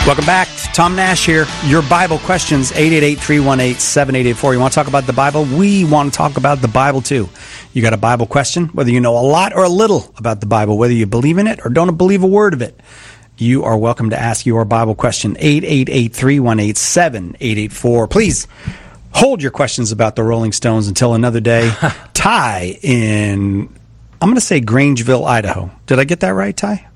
Welcome back. Tom Nash here. Your Bible questions, 888-318-7884. You want to talk about the Bible? We want to talk about the Bible, too. You got a Bible question? Whether you know a lot or a little about the Bible, whether you believe in it or don't believe a word of it, you are welcome to ask your Bible question, 888-318-7884. Please hold your questions about the Rolling Stones until another day. Ty in, I'm going to say Grangeville, Idaho. Did I get that right, Ty?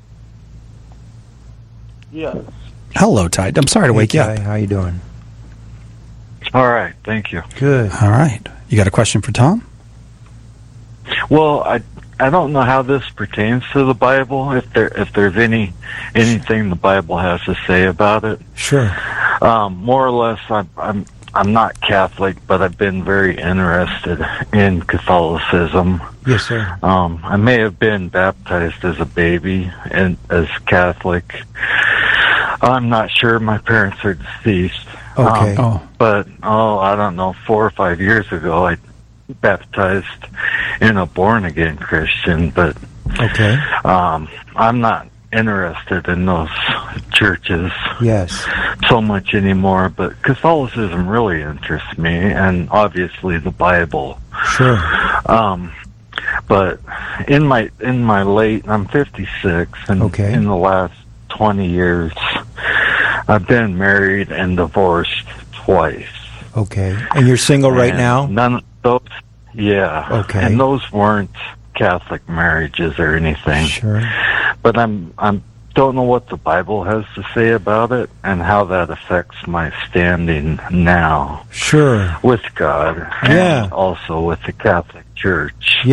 Yes. Hello, Ty. I'm sorry to wake you up. How you doing? All right. Thank you. Good. All right. You got a question for Tom? Well, I don't know how this pertains to the Bible. If there's anything the Bible has to say about it. Sure. More or less, I'm not Catholic, but I've been very interested in Catholicism. Yes, sir. I may have been baptized as a baby and as Catholic. I'm not sure. My parents are deceased. Okay. But I don't know, 4 or 5 years ago, I baptized in a born-again Christian, but okay. I'm not interested in those churches so much anymore, but Catholicism really interests me, and obviously the Bible. Sure. But in my late, I'm 56, and in the last 20 years, I've been married and divorced twice. Okay. And you're single right now? None of those, yeah. Okay. And those weren't Catholic marriages or anything. Sure. But I'm don't know what the Bible has to say about it and how that affects my standing now. Sure. With God. Yeah. And also with the Catholic Church.